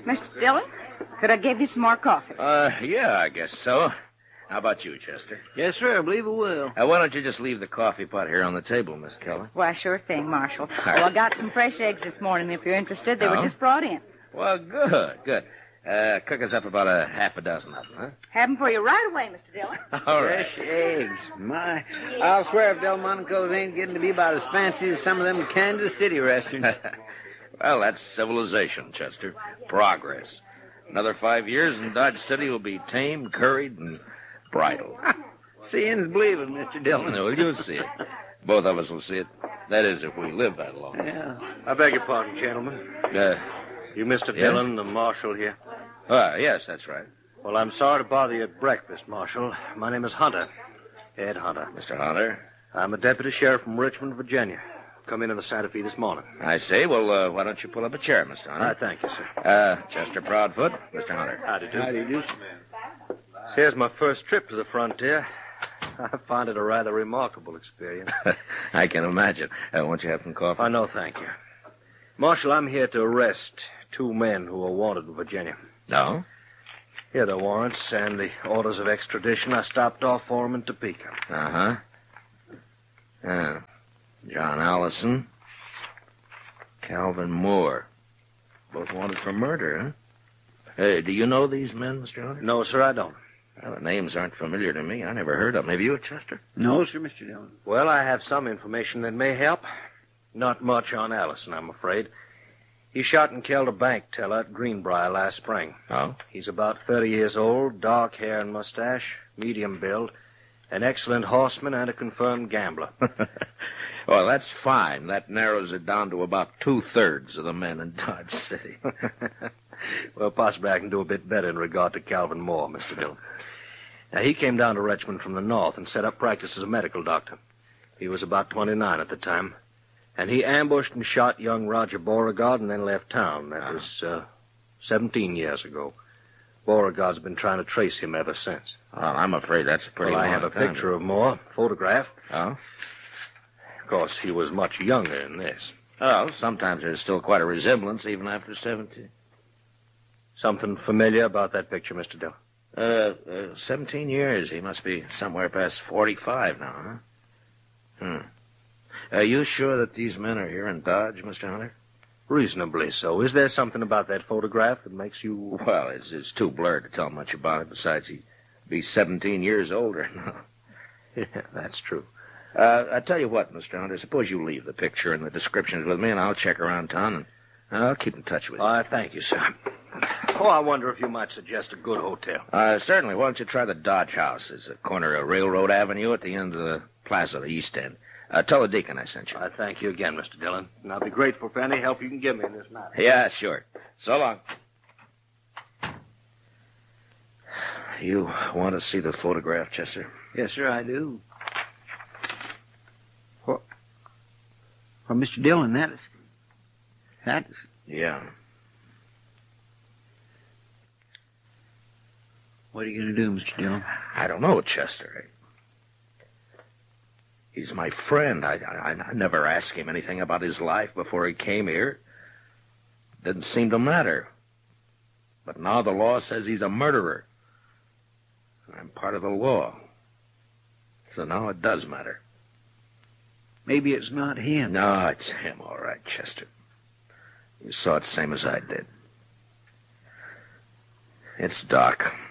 Mr. Dillon, could I give you some more coffee? Yeah, I guess so. How about you, Chester? Yes, sir, I believe it will. Why don't you just leave the coffee pot here on the table, Miss Keller? Why, sure thing, Marshal. Oh, I got some fresh eggs this morning, if you're interested. They were just brought in. Well, good. Cook us up about a half a dozen of them, huh? Have them for you right away, Mr. Dillon. All right. Fresh eggs. My, I'll swear if Delmonico's ain't getting to be about as fancy as some of them Kansas City restaurants. Well, that's civilization, Chester. Progress. Another 5 years and Dodge City will be tamed, curried, and bridled. Seeing's believing, Mr. Dillon. Well, you'll see it. Both of us will see it. That is, if we live that long. Yeah. I beg your pardon, gentlemen. You Mr. Dillon, the marshal here? Yes, that's right. Well, I'm sorry to bother you at breakfast, Marshal. My name is Hunter. Ed Hunter. Mr. Hunter? I'm a deputy sheriff from Richmond, Virginia. Come in the Santa Fe this morning. I see. Well, why don't you pull up a chair, Mr. Hunter? Thank you, sir. Chester Proudfoot, Mr. Hunter. Howdy do. Howdy do. Here's my first trip to the frontier. I find it a rather remarkable experience. I can imagine. Won't you have some coffee? No, thank you. Marshal, I'm here to arrest 2 men who are wanted in Virginia. No? Here are the warrants and the orders of extradition. I stopped off for them in Topeka. Uh-huh. John Allison, Calvin Moore. Both wanted for murder, huh? Do you know these men, Mr. Hunter? No, sir, I don't. Well, the names aren't familiar to me. I never heard of them. Have you, Chester? No, sir, Mr. Dillon. Well, I have some information that may help. Not much on Allison, I'm afraid. He shot and killed a bank teller at Greenbrier last spring. Oh? He's about 30 years old, dark hair and mustache, medium build, an excellent horseman and a confirmed gambler. Well, that's fine. That narrows it down to about 2/3 of the men in Dodge City. Well, possibly I can do a bit better in regard to Calvin Moore, Mr. Dillon. Now, he came down to Richmond from the north and set up practice as a medical doctor. He was about 29 at the time. And he ambushed and shot young Roger Beauregard and then left town. That was 17 years ago. Beauregard's been trying to trace him ever since. Well, I'm afraid that's a pretty long I have a time. picture of Moore, photograph. Oh? Of course, he was much younger than this. Oh, sometimes there's still quite a resemblance, even after 17. Something familiar about that picture, Mr. Dillon? 17 years. He must be somewhere past 45 now, huh? Are you sure that these men are here in Dodge, Mr. Hunter? Reasonably so. Is there something about that photograph that makes you... Well, it's too blurred to tell much about it. Besides, he'd be 17 years older now. Yeah, that's true. I tell you what, Mr. Hunter, suppose you leave the picture and the descriptions with me, and I'll check around town, and I'll keep in touch with you. Thank you, sir. Oh, I wonder if you might suggest a good hotel. Certainly. Why don't you try the Dodge House? It's a corner of Railroad Avenue at the end of the plaza, the East End. Tell the deacon I sent you. I thank you again, Mr. Dillon, and I'll be grateful for any help you can give me in this matter. Yeah, sure. So long. You want to see the photograph, Chester? Yes, sir, I do. Well, Mr. Dillon, that is... Yeah. What are you going to do, Mr. Dillon? I don't know, Chester. He's my friend. I never asked him anything about his life before he came here. Didn't seem to matter. But now the law says he's a murderer. I'm part of the law. So now it does matter. Maybe it's not him. No, it's him, all right, Chester. You saw it same as I did. It's Doc.